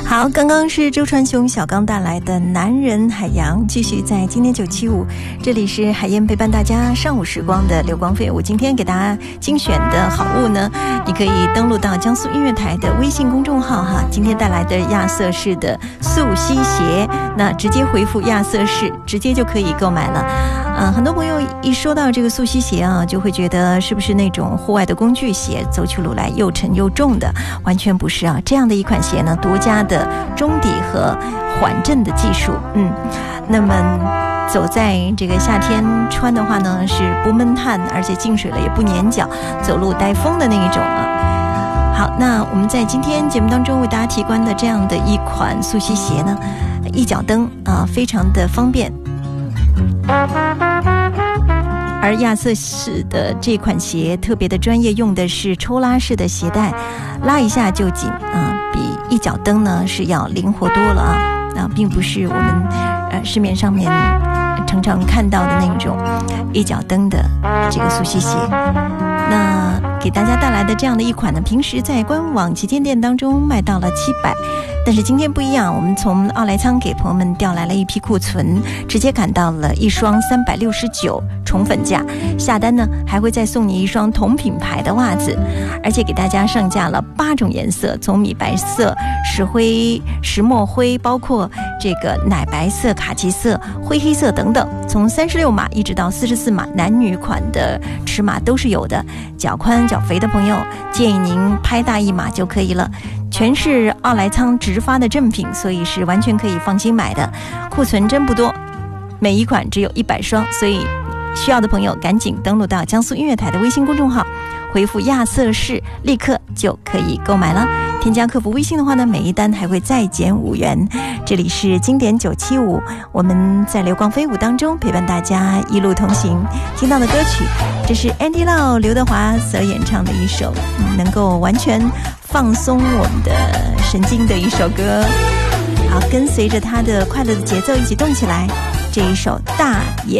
好，刚刚是周传雄、小刚带来的《男人海洋》，继续在今天975，这里是海燕陪伴大家上午时光的流光飞舞。今天给大家精选的好物呢，你可以登录到江苏音乐台的微信公众号哈。今天带来的亚瑟士的溯溪鞋，那直接回复亚瑟士，直接就可以购买了。很多朋友一说到这个溯溪鞋啊，就会觉得是不是那种户外的工具鞋，走起路来又沉又重的？完全不是啊！这样的一款鞋呢，独家的中底和缓震的技术，那么走在这个夏天穿的话呢，是不闷汗，而且进水了也不粘脚，走路带风的那一种啊。好，那我们在今天节目当中为大家提供的这样的一款溯溪鞋呢，一脚蹬啊，非常的方便。而亚瑟士的这款鞋特别的专业，用的是抽拉式的鞋带，拉一下就紧啊，比一脚蹬呢是要灵活多了啊，并不是我们市面上面常常看到的那种一脚蹬的这个溯溪鞋。那给大家带来的这样的一款呢，平时在官网旗舰店当中卖到了700，但是今天不一样，我们从奥莱仓给朋友们调来了一批库存，直接赶到了一双369宠粉价，下单呢还会再送你一双同品牌的袜子，而且给大家上架了8种颜色，从米白色、石灰、石墨灰，包括这个奶白色、卡其色、灰黑色等等，从36码一直到44码，男女款的尺码都是有的。脚宽脚肥的朋友，建议您拍大1码就可以了。全是奥莱仓直发的正品，所以是完全可以放心买的。库存真不多，每一款只有100双，所以需要的朋友赶紧登录到江苏音乐台的微信公众号，回复亚瑟士，立刻就可以购买了。添加客服微信的话呢，每一单还会再减5元。这里是经典975，我们在流光飞舞当中陪伴大家一路同行。听到的歌曲，这是 Andy Lau 刘德华所演唱的一首能够完全放松我们的神经的一首歌。好，跟随着他的快乐的节奏一起动起来，这一首大眼。